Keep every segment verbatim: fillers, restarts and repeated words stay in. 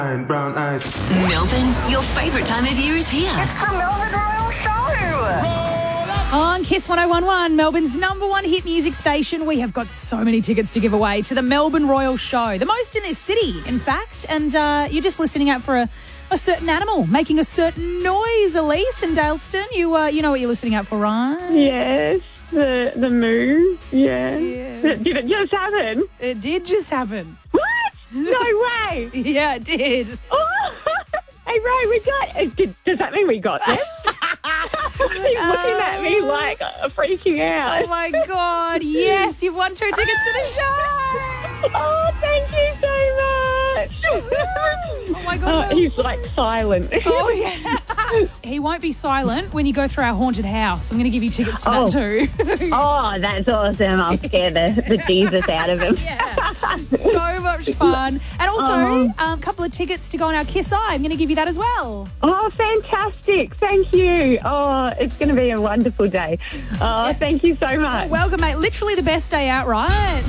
Brown eyes. Melbourne, your favourite time of year is here. It's the Melbourne Royal Show. On Kiss one oh one one, Melbourne's number one hit music station, we have got so many tickets to give away to the Melbourne Royal Show, the most in this city, in fact. And uh, you're just listening out for a, a certain animal making a certain noise. Elise and Daleston, you uh, you know what you're listening out for, right? Yes, the the moo. Yeah. Yeah. Did it just happen? It did just happen. What? No way. Yeah, it did. Oh, hey, Ray, we got. Uh, did, does that mean we got this? He's looking at me like uh, freaking out. Oh my God! Yes, you've won two tickets to the show. Oh, thank you so much. Oh my God! Oh, he's like silent. Oh yeah. He won't be silent when you go through our haunted house. I'm going to give you tickets to Oh. that too. Oh, that's awesome. I'll scare the, the Jesus out of him. Yeah. So much fun. And also, Oh. a um, couple of tickets to go on our Kiss Eye. I'm going to give you that as well. Oh, fantastic. Thank you. Oh, it's going to be a wonderful day. Oh, thank you so much. Welcome, mate. Literally the best day out, right?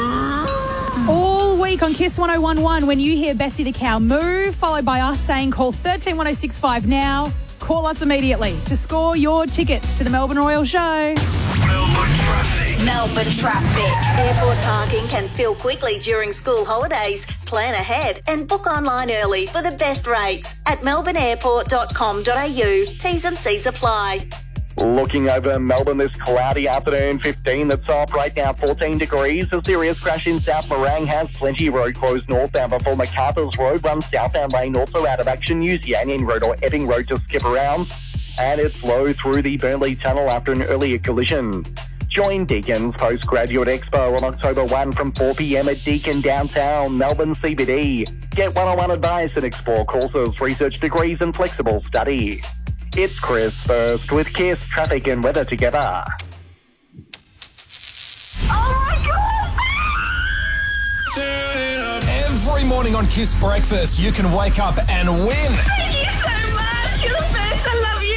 All week on Kiss one oh one one, when you hear Bessie the cow moo, followed by us saying call one three one oh six five now, call us immediately to score your tickets to the Melbourne Royal Show. Melbourne traffic. Melbourne traffic. Airport parking can fill quickly during school holidays. Plan ahead and book online early for the best rates at melbourne airport dot com dot a u. T's and C's apply. Looking over Melbourne this cloudy afternoon, fifteen that's off right now, fourteen degrees. A serious crash in South Morang has plenty road closed northbound before MacArthur's Road runs southbound lane also out of action. Use Yannian Road or Epping Road to skip around. And it's slow through the Burnley Tunnel after an earlier collision. Join Deacon's Postgraduate Expo on October first from four p.m. at Deakin Downtown, Melbourne C B D. Get one-on-one advice and explore courses, research degrees and flexible study. It's Chris first with Kiss Traffic and Weather together. Every morning on Kiss Breakfast, you can wake up and win. Thank you so much. You're the best. I love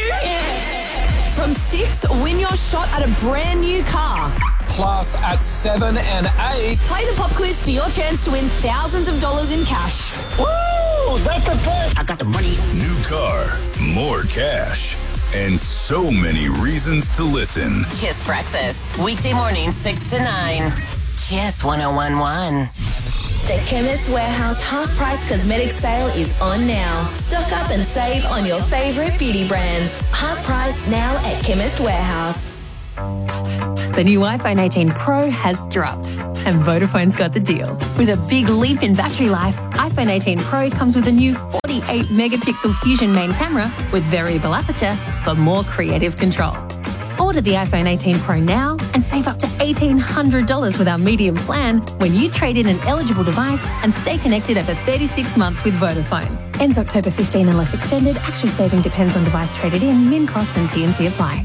you. From six, win your shot at a brand new car. Plus, at seven and eight, Play the pop quiz for your chance to win thousands of dollars in cash. Woo! That's the best! I got the money. New car, more cash, and so many reasons to listen. Kiss Breakfast, weekday morning six to nine. Kiss one oh one one. The Chemist Warehouse half-price cosmetic sale is on now. Stock up and save on your favourite beauty brands. Half price now at Chemist Warehouse. The new iPhone eighteen Pro has dropped, and Vodafone's got the deal. With a big leap in battery life, iPhone eighteen Pro comes with a new forty-eight megapixel Fusion main camera with variable aperture for more creative control. Order the iPhone eighteen Pro now and save up to eighteen hundred dollars with our medium plan when you trade in an eligible device and stay connected over thirty-six months with Vodafone. Ends October fifteenth unless extended. Actual saving depends on device traded in. Min cost and T and C apply.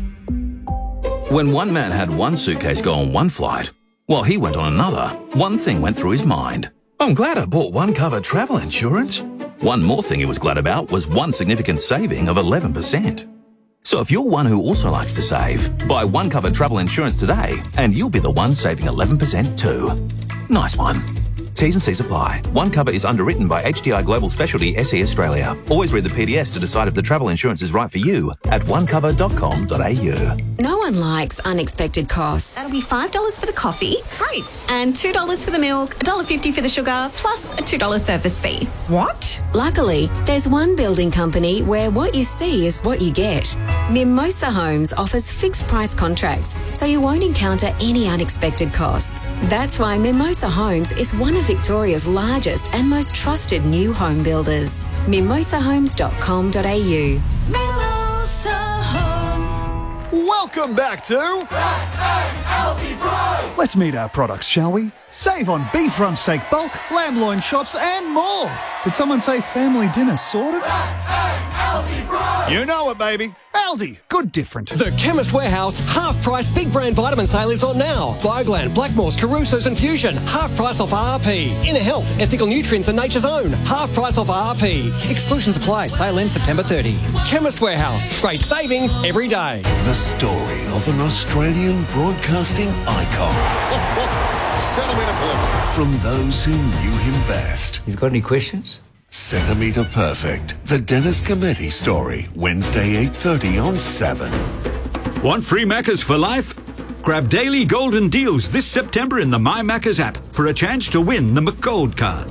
When one man had one suitcase go on one flight, while he went on another, one thing went through his mind. I'm glad I bought one cover travel insurance. One more thing he was glad about was one significant saving of eleven percent. So if you're one who also likes to save, buy one cover travel insurance today and you'll be the one saving eleven percent too. Nice one. T's and C's apply. One cover is underwritten by H D I Global Specialty S E Australia. Always read the P D S to decide if the travel insurance is right for you at one cover dot com dot a u. No one likes unexpected costs. That'll be five dollars for the coffee. Great. And two dollars for the milk, one dollar fifty for the sugar, plus a two dollars service fee. What? Luckily, there's one building company where what you see is what you get. Mimosa Homes offers fixed price contracts, so you won't encounter any unexpected costs. That's why Mimosa Homes is one of Victoria's largest and most trusted new home builders. mimosa homes dot com dot a u. Mimosa Homes. Welcome back to L B Bros. Let's meet our products, shall we? Save on beef rump steak bulk, lamb loin chops, and more. Did someone say family dinner sorted? L B Bros. You know it, baby. Aldi, good different. The Chemist Warehouse half-price big brand vitamin sale is on now. Biogland, Blackmores, Caruso's and Fusion, half price off R P. Inner Health, Ethical Nutrients and Nature's Own, half price off R P. Exclusions apply. Sale ends September thirtieth. Chemist Warehouse, great savings every day. The story of an Australian broadcasting icon. Centimetre From those who knew him best. You've got any questions? Centimetre Perfect. The Dennis Cometti story. Wednesday, eight thirty on seven. Want free Maccas for life? Grab daily golden deals this September in the My Maccas app for a chance to win the McGold card.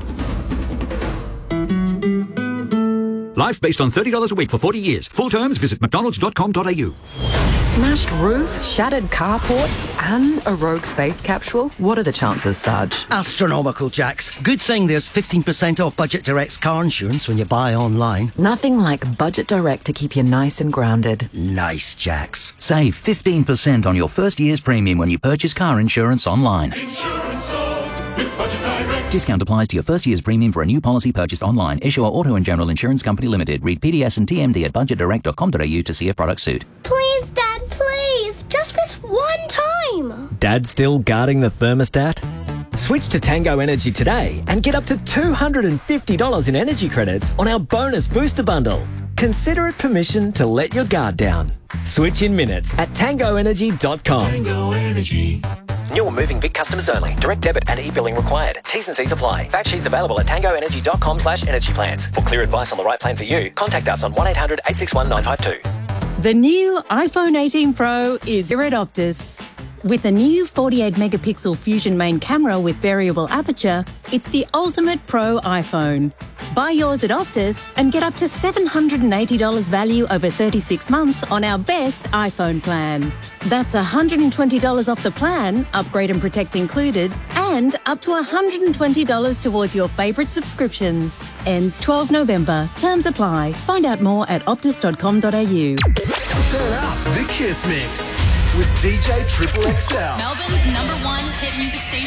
Life based on thirty dollars a week for forty years. Full terms, visit mcdonalds dot com dot a u. Smashed roof, shattered carport, and a rogue space capsule? What are the chances, Sarge? Astronomical, Jax. Good thing there's fifteen percent off Budget Direct's car insurance when you buy online. Nothing like Budget Direct to keep you nice and grounded. Nice, Jax. Save fifteen percent on your first year's premium when you purchase car insurance online. Insurance solved with Budget Direct. Discount applies to your first year's premium for a new policy purchased online. Issuer Auto and General Insurance Company Limited. Read P D S and T M D at budget direct dot com dot a u to see if products suit. Please, Dad, please. Just this one time. Dad still guarding the thermostat? Switch to Tango Energy today and get up to two hundred fifty dollars in energy credits on our bonus booster bundle. Consider it permission to let your guard down. Switch in minutes at tango energy dot com. Tango Energy. New or moving Vic customers only. Direct debit and e-billing required. T's and C's apply. Fact sheets available at tango energy dot com slash energy plans. For clear advice on the right plan for you, contact us on one eight hundred eight six one nine five two. The new iPhone eighteen Pro is here at Optus. With a new forty-eight megapixel Fusion main camera with variable aperture, it's the ultimate pro iPhone. Buy yours at Optus and get up to seven hundred eighty dollars value over thirty-six months on our best iPhone plan. That's one hundred twenty dollars off the plan, upgrade and protect included, and up to one hundred twenty dollars towards your favourite subscriptions. Ends twelfth November. Terms apply. Find out more at optus dot com dot a u. Turn up the Kiss Mix with D J Triple X L. Melbourne's number one hit music station.